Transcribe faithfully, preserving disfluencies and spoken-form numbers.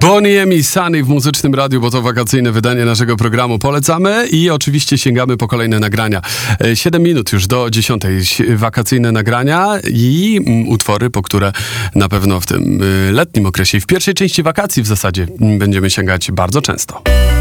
Boney M i Sunny w Muzycznym Radiu, bo to wakacyjne wydanie naszego programu. Polecamy i oczywiście sięgamy po kolejne nagrania. siedem minut już do dziesiątej. Wakacyjne nagrania i utwory, po które na pewno w tym letnim okresie i w pierwszej części wakacji w zasadzie będziemy sięgać bardzo często.